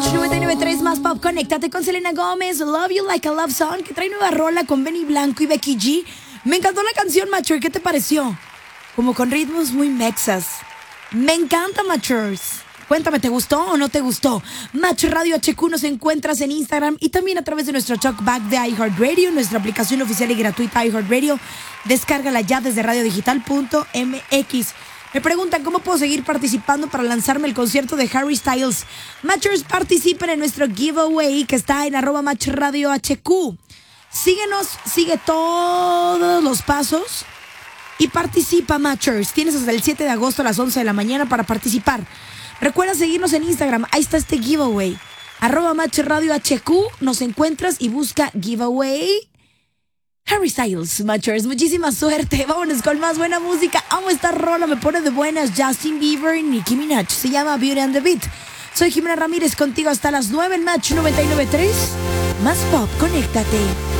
Match 99.3 más pop. Conéctate con Selena Gómez. Love You Like a Love Song, que trae nueva rola con Benny Blanco y Becky G. Me encantó la canción, Mature. ¿Qué te pareció? Como con ritmos muy mexas. Me encanta, Matures. Cuéntame, ¿te gustó o no te gustó? Match Radio HQ nos encuentras en Instagram y también a través de nuestro talkback de iHeartRadio, nuestra aplicación oficial y gratuita iHeartRadio. Descárgala ya desde radiodigital.mx. Me preguntan cómo puedo seguir participando para lanzarme el concierto de Harry Styles. Matchers, participen en nuestro giveaway que está en @matchradiohq. Síguenos, sigue todos los pasos y participa, Matchers. Tienes hasta el 7 de agosto a las 11 de la mañana para participar. Recuerda seguirnos en Instagram, ahí está este giveaway. @matchradiohq, nos encuentras y busca giveaway Harry Styles. Matchers, muchísima suerte. Vámonos con más buena música. Amo esta rola, me pone de buenas. Justin Bieber y Nicki Minaj. Se llama Beauty and the Beat. Soy Jimena Ramírez, contigo hasta las 9 en Match 99.3. Más pop, conéctate.